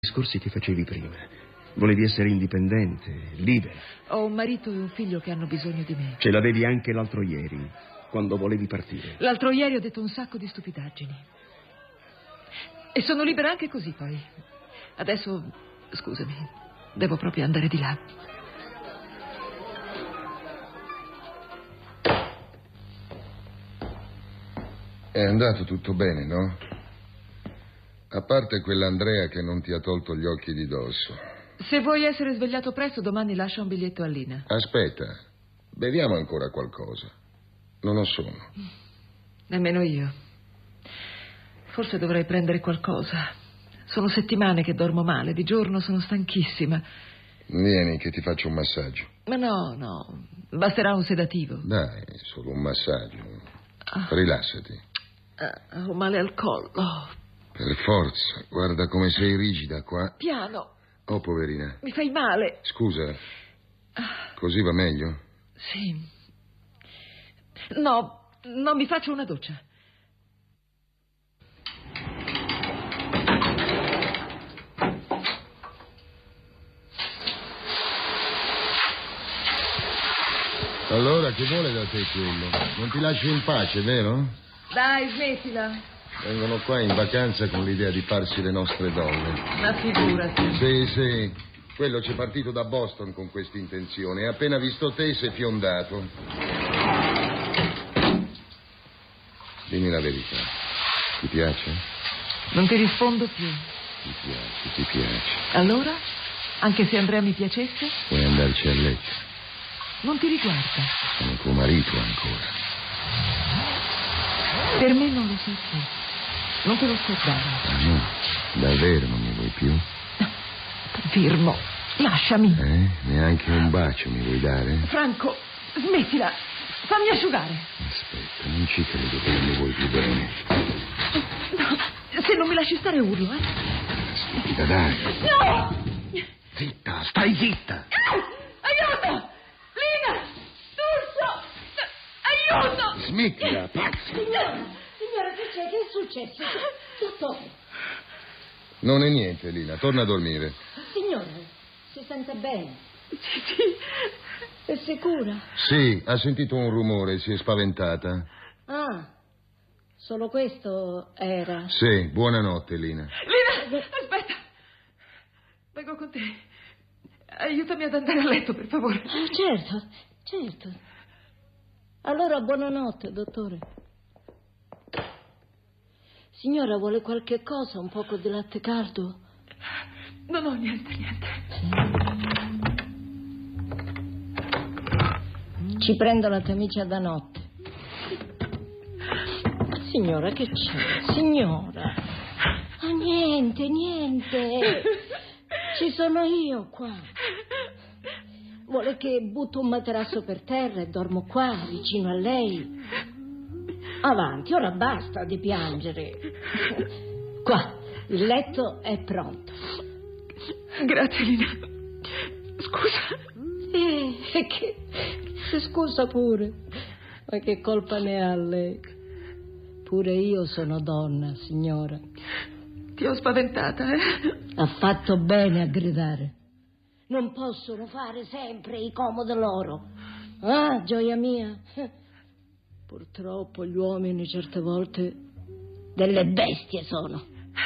discorsi che facevi prima. Volevi essere indipendente, libera. Ho un marito e un figlio che hanno bisogno di me. Ce l'avevi anche l'altro ieri, quando volevi partire. L'altro ieri ho detto un sacco di stupidaggini. E sono libera anche così, poi. Adesso, scusami, devo proprio andare di là. È andato tutto bene, no? A parte quell'Andrea che non ti ha tolto gli occhi di dosso. Se vuoi essere svegliato presto, domani lascia un biglietto a Lina. Aspetta, beviamo ancora qualcosa. Non ho sonno. Nemmeno io. Forse dovrei prendere qualcosa. Sono settimane che dormo male, di giorno sono stanchissima. Vieni che ti faccio un massaggio. Ma no, basterà un sedativo. Dai, solo un massaggio. Rilassati. Ho male al collo. Per forza, guarda come sei rigida qua. Piano. Oh, poverina. Mi fai male. Scusa, così va meglio? Sì. No, mi faccio una doccia. Allora, che vuole da te quello? Non ti lascio in pace, vero? Dai, smettila. Vengono qua in vacanza con l'idea di farsi le nostre donne. Ma figurati. Sì. Quello c'è partito da Boston con questa intenzione. E appena visto te si è fiondato. Dimmi la verità. Ti piace? Non ti rispondo più. Ti piace. Allora? Anche se Andrea mi piacesse? Puoi andarci a letto. Non ti riguarda. Sono tuo marito ancora. Per me non lo sei più. Non te lo scordare. Ah, no? Davvero non mi vuoi più? Firmo, lasciami. Neanche un bacio mi vuoi dare? Franco, smettila. Fammi asciugare. Aspetta, non ci credo che non mi vuoi più bene. No, se non mi lasci stare urlo, Stupida, dai. No! Zitta, stai zitta. Aiuto! Lina! Turso! Aiuto! Smettila, pazzo. Signora, che c'è? Che è successo? Dottore. Non è niente, Lina, torna a dormire. Signora, si sente bene? Sì. È sicura? Sì, ha sentito un rumore, si è spaventata. Ah, solo questo era. Sì, buonanotte, Lina. Lina, aspetta. Vengo con te. Aiutami ad andare a letto, per favore. Certo. Allora, buonanotte, dottore. Signora, vuole qualche cosa? Un poco di latte caldo? No, niente. Ci prendo la camicia da notte. Signora, che c'è? Signora. Ah, niente. Ci sono io qua. Vuole che butto un materasso per terra e dormo qua, vicino a lei? Avanti, ora basta di piangere. Qua, il letto è pronto. Grazie, Lina. Scusa. Che scusa pure. Ma che colpa ne ha lei? Pure io sono donna, signora. Ti ho spaventata, Ha fatto bene a gridare. Non possono fare sempre i comodi loro. Ah, gioia mia. Purtroppo gli uomini certe volte delle bestie sono.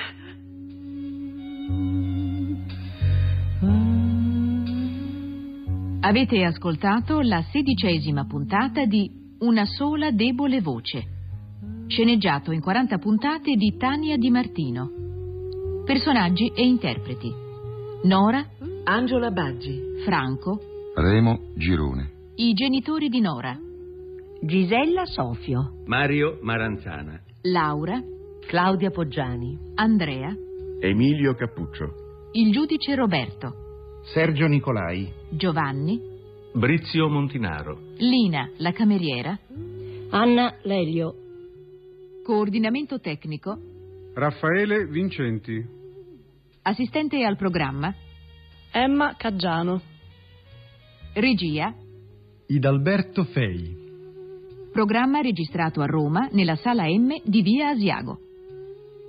Avete ascoltato la 16ª puntata di Una sola debole voce, sceneggiato in 40 puntate di Tania Di Martino. Personaggi e interpreti: Nora, Angela Baggi, Franco, Remo Girone. i genitori di Nora, Gisella Sofio, Mario Maranzana, Laura, Claudia Poggiani, Andrea, Emilio Cappuccio, il giudice Roberto, Sergio Nicolai, Giovanni, Brizio Montinaro, Lina, la cameriera, Anna Lelio, coordinamento tecnico, Raffaele Vincenti, assistente al programma, Emma Caggiano, regia, Idalberto Fei. programma registrato a Roma nella sala M di Via Asiago.